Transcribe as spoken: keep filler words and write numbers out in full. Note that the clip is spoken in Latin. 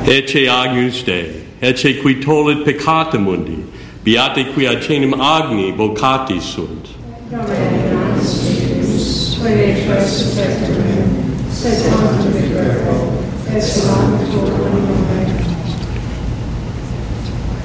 Ecce Agnus Dei, ecce qui tollit peccata mundi, beate qui acenem agni vocati sunt. Domine, Deus, quae resurrectum, sed tantum